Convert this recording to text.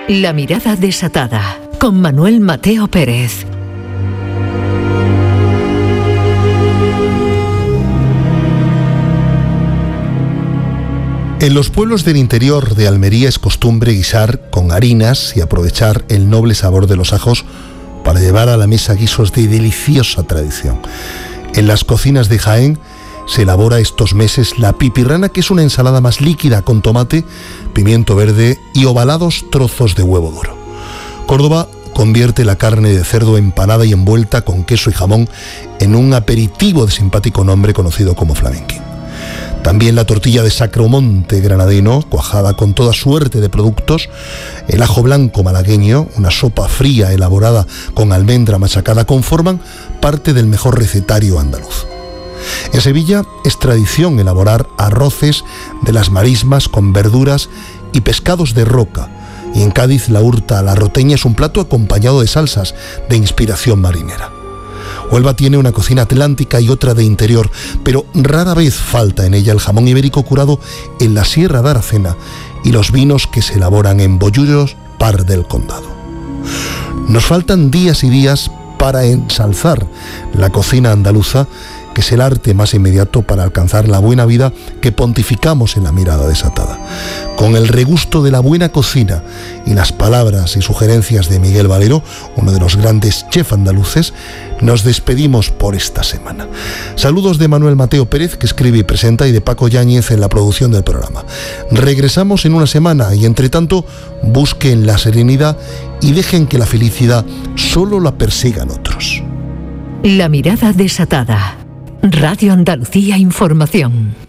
La mirada desatada, con Manuel Mateo Pérez. En los pueblos del interior de Almería es costumbre guisar con harinas y aprovechar el noble sabor de los ajos para llevar a la mesa guisos de deliciosa tradición. En las cocinas de Jaén se elabora estos meses la pipirrana, que es una ensalada más líquida con tomate, pimiento verde y ovalados trozos de huevo duro. Córdoba convierte la carne de cerdo empanada y envuelta con queso y jamón en un aperitivo de simpático nombre conocido como flamenquín. También la tortilla de Sacromonte granadino, cuajada con toda suerte de productos, el ajo blanco malagueño, una sopa fría elaborada con almendra machacada, conforman parte del mejor recetario andaluz. En Sevilla es tradición elaborar arroces de las marismas con verduras y pescados de roca, y en Cádiz la hurta a la roteña es un plato acompañado de salsas de inspiración marinera. Huelva tiene una cocina atlántica y otra de interior, pero rara vez falta en ella el jamón ibérico curado en la Sierra de Aracena y los vinos que se elaboran en Bollullos, Par del Condado. Nos faltan días y días para ensalzar la cocina andaluza, que es el arte más inmediato para alcanzar la buena vida que pontificamos en la mirada desatada. Con el regusto de la buena cocina y las palabras y sugerencias de Miguel Valero, uno de los grandes chefs andaluces, nos despedimos por esta semana. Saludos de Manuel Mateo Pérez, que escribe y presenta, y de Paco Yáñez en la producción del programa. Regresamos en una semana y, entre tanto, busquen la serenidad y dejen que la felicidad solo la persigan otros. La mirada desatada. Radio Andalucía Información.